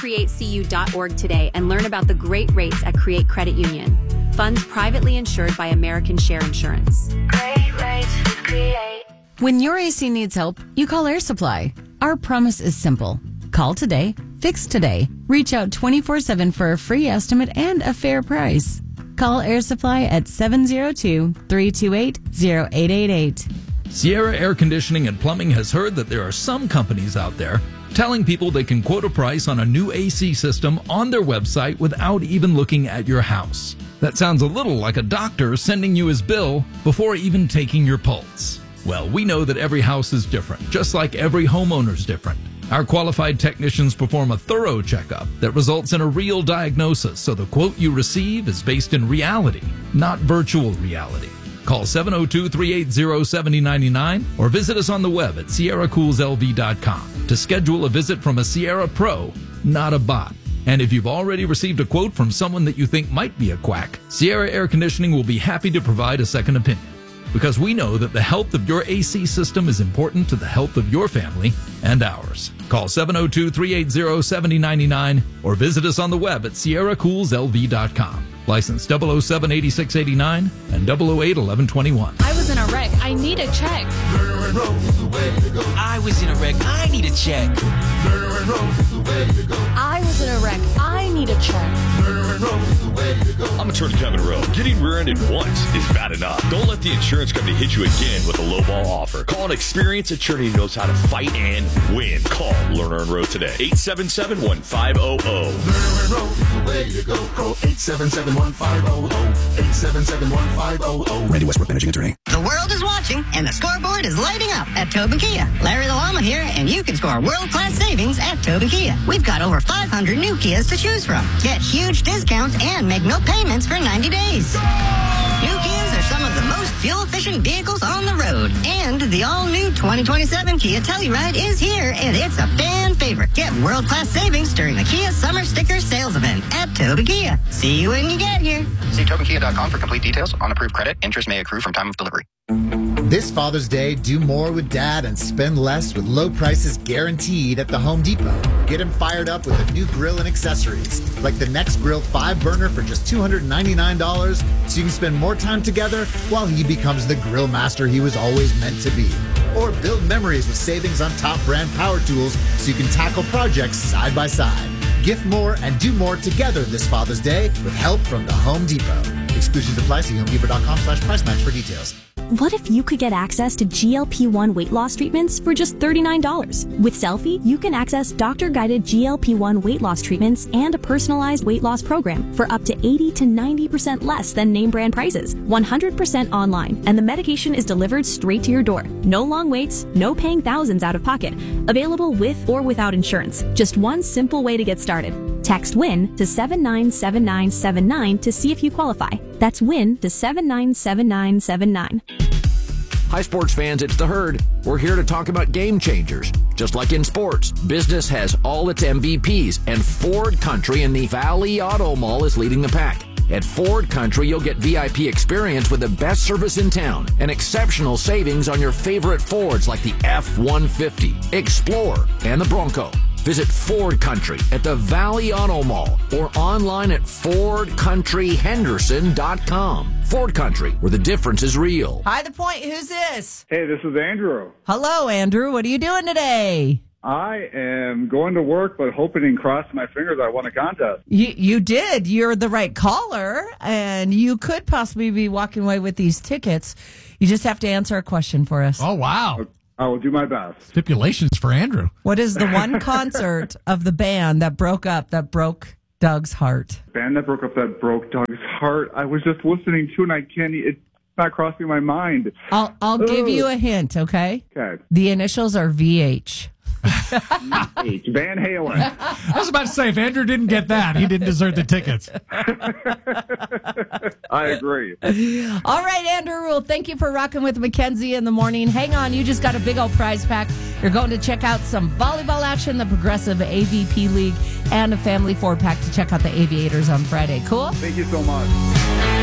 CreateCU.org today and learn about the great rates at Create Credit Union. Funds privately insured by American Share Insurance. Great rates with Create. When your AC needs help, you call Air Supply. Our promise is simple. Call today, fix today. Reach out 24/7 for a free estimate and a fair price. Call Air Supply at 702-328-0888. Sierra Air Conditioning and Plumbing has heard that there are some companies out there telling people they can quote a price on a new AC system on their website without even looking at your house. That sounds a little like a doctor sending you his bill before even taking your pulse. Well, we know that every house is different, just like every homeowner's different. Our qualified technicians perform a thorough checkup that results in a real diagnosis, so the quote you receive is based in reality, not virtual reality. Call 702-380-7099 or visit us on the web at sierracoolslv.com to schedule a visit from a Sierra Pro, not a bot. And if you've already received a quote from someone that you think might be a quack, Sierra Air Conditioning will be happy to provide a second opinion. Because we know that the health of your AC system is important to the health of your family and ours. Call 702-380-7099 or visit us on the web at sierracoolslv.com. License 007-8689 and 008-1121. I was in a wreck. I need a check. I was in a wreck. I need a check. I was in a wreck. I need a check. I'm Attorney Kevin Rowe. Getting rear-ended once is bad enough. Don't let the insurance company hit you again with a lowball offer. Call an experienced attorney who knows how to fight and win. Call Lerner and Rowe today. 877-1500. Lerner and Rowe is the way to go. Call 877-1500. 877-1500. Randy Westbrook, managing attorney. The world is watching, and the scoreboard is lighting up at Tobin Kia. Larry the Llama here, and you can score world-class savings at Tobin Kia. We've got over 500 new Kias to choose from. Get huge discounts and make no payments for 90 days. New Kias are some of the most fuel-efficient vehicles on the road. And the all-new 2027 Kia Telluride is here, and it's a fan favorite. Get world-class savings during the Kia Summer Sticker Sales Event at Tobin Kia. See you when you get here. See TobinKia.com for complete details. On approved credit, interest may accrue from time of delivery. This Father's Day, do more with Dad and spend less with low prices guaranteed at the Home Depot. Get him fired up with a new grill and accessories, like the Next Grill 5-burner for just $299, so you can spend more time together while he becomes the grill master he was always meant to be. Or build memories with savings on top brand power tools so you can tackle projects side by side. Gift more and do more together this Father's Day with help from the Home Depot. Exclusions apply. See HomeDepot.com/price match for details. What if you could get access to GLP-1 weight loss treatments for just $39? With Selfie, you can access doctor-guided GLP-1 weight loss treatments and a personalized weight loss program for up to 80 to 90% less than name brand prices, 100% online, and the medication is delivered straight to your door. No long waits, no paying thousands out of pocket. Available with or without insurance. Just one simple way to get started. Text WIN to 797979 to see if you qualify. That's WIN to 797979. Hi, sports fans, it's The Herd. We're here to talk about game changers. Just like in sports, business has all its MVPs, and Ford Country in the Valley Auto Mall is leading the pack. At Ford Country, you'll get VIP experience with the best service in town and exceptional savings on your favorite Fords like the F-150, Explorer, and the Bronco. Visit Ford Country at the Valley Auto Mall or online at FordCountryHenderson.com. Ford Country, where the difference is real. Hi, The Point. Who's this? Hey, this is Andrew. Hello, Andrew. What are you doing today? I am going to work, but hoping and crossing my fingers I won a contest. You did. You're the right caller, and you could possibly be walking away with these tickets. You just have to answer a question for us. Oh, wow. I will do my best. Stipulations for Andrew. What is the one concert of the band that broke Doug's heart? Band that broke Doug's heart. I was just listening to, and it's not crossing my mind. I'll give you a hint, okay? Okay. The initials are VH. Van Halen. I was about to say, if Andrew didn't get that, he didn't deserve the tickets. I agree. All right, Andrew. Well, thank you for rocking with Mackenzie in the morning. Hang on, you just got a big old prize pack. You're going to check out some volleyball action, the Progressive AVP League, and a family 4-pack to check out the Aviators on Friday. Cool? Thank you so much.